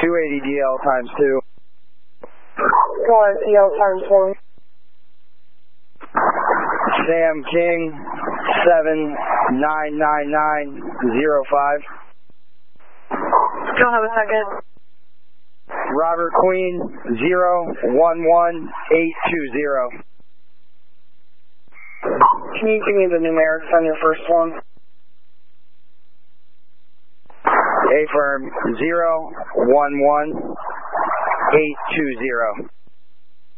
280 DL times 2. Go on, DL times 4. Sam King, 7-999-05. Still have a second. Robert Queen, 0-1-1-820. Can you give me the numerics on your first one? A-firm, 0-1-1-820.